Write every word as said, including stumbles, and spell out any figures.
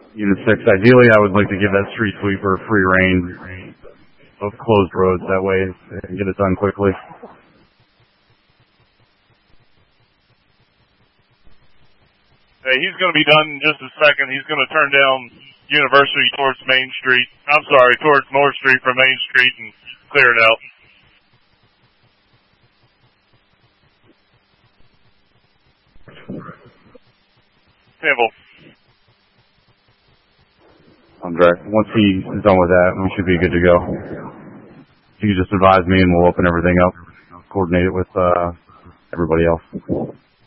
Unit six, ideally I would like to give that street sweeper free reign of closed roads. That way they can get it done quickly. Hey, he's going to be done in just a second. He's going to turn down University towards Main Street. I'm sorry, towards North Street from Main Street and clear it out. Campbell. Andre, once he is done with that, we should be good to go. You can just advise me and we'll open everything up, coordinate it with uh, everybody else.